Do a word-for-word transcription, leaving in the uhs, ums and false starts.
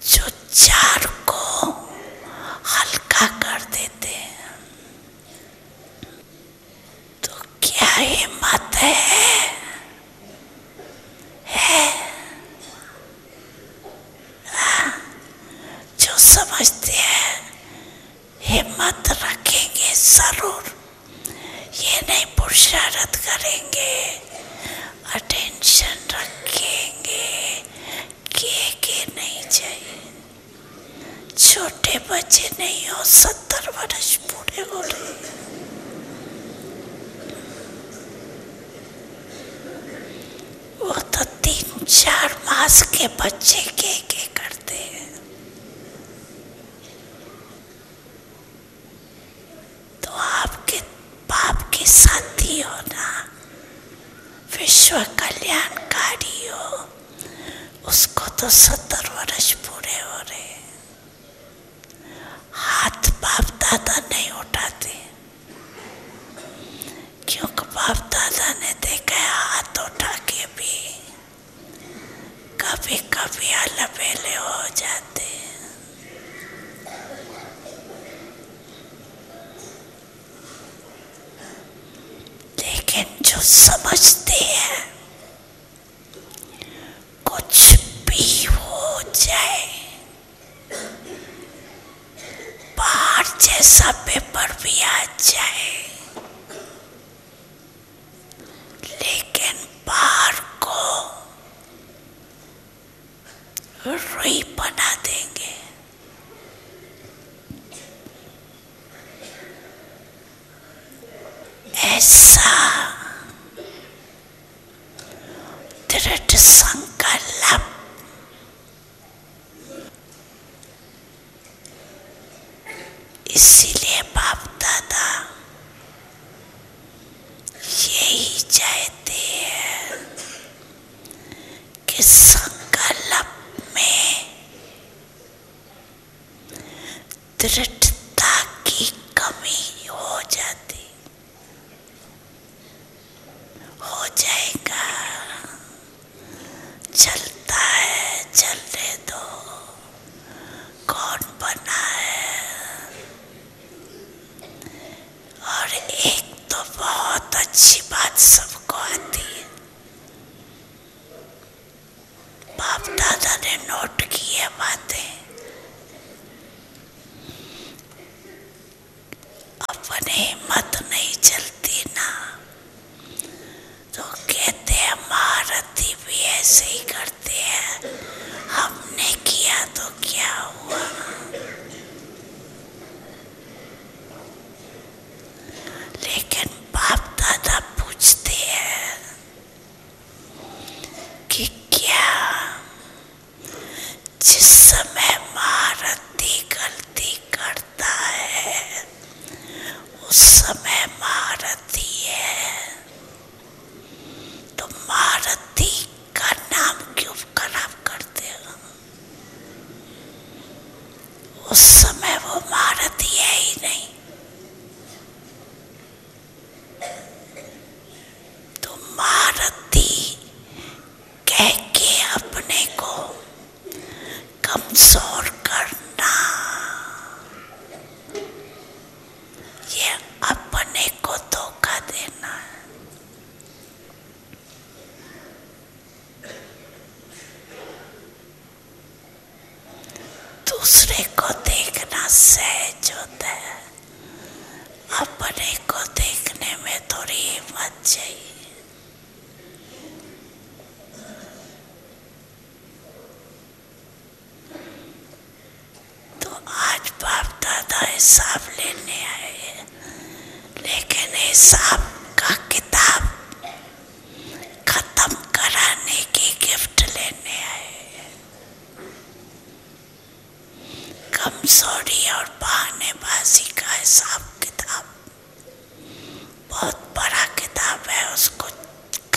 जो चार को हल्का कर देते हैं। तो क्या हिम्मत है, है? जो समझते हैं हिम्मत रखेंगे जरूर, ये नहीं पुरुषार्थ करेंगे, अटेंशन रखेंगे कि के नहीं चाहिए। छोटे बच्चे नहीं हो, सत्तर वर्ष पूरे हो रहे, वो तो तीन चार मास के बच्चे के के करते हैं। तो आपके बाप के साथी हो ना, विश्व कल्याणकारी हो, उसको तो सत्तर वर्ष पूरे हो रहे, हाथ बाप दादा नहीं उठाते, क्योंकि बाप दादा ने देखा है हाथ उठा के भी कभी कभी अलबेले हो जाते हैं। लेकिन जो समझते हैं कुछ भी हो जाए, पहाड़ जैसा पेपर भी आ जाए, लेकिन पहाड़ को रुई बना देंगे। ऐसा दृढ़ संकल्प इसीलिए बाप दादा यही चाहते हैं कि संकल्प में दृढ़ता की कमी हो जाती, हो जाएगा, चलता है चलने दो, कौन बना है। और एक तो बहुत अच्छी बात सबको आती है, बाप दादा ने नोट की है बातें, अपने हिम्मत नहीं चलती ना, तो कहते हैं महारथी भी ऐसे ही करते हैं, हमने किया तो क्या हुआ। लेकिन बाप दादा पूछते हैं कि क्या जिस समय महारथी गलती करता है उस समय महारथी है, तो महारथी का नाम क्यों खराब करते हो? उस समय वो महारथी है ही नहीं, तो महारथी कह के अपने को कमजोर करना, ये अपने को धोखा देना है। दूसरे को देखना सहज होता है, अपने को देखने में थोड़ी हिम्मत चाहिए। तो आज बाप दादा हिसाब लेने आए हैं, लेकिन हिसाब का किताब खत्म कराने की गिफ्ट लेने आए हैं। कमजोरी और बहानेबाजी का हिसाब किताब बहुत बड़ा किताब है, उसको